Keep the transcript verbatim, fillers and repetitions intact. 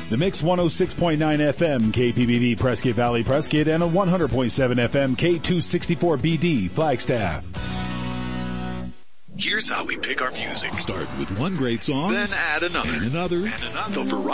The Mix one oh six point nine F M, K P B D, Prescott Valley, Prescott, and a one hundred point seven F M, K two sixty-four B D, Flagstaff. Here's how we pick our music. Start with one great song, then add another. And another. And another. The variety